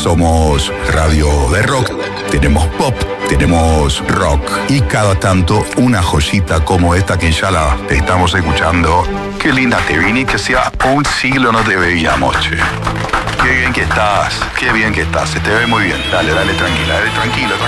Somos radio de rock, tenemos pop, tenemos rock y cada tanto una joyita como esta que ya la estamos escuchando. Qué linda te vine, que sea un siglo no te veíamos, che. Qué bien que estás, se te ve muy bien. Dale, tranquila, tranquilo.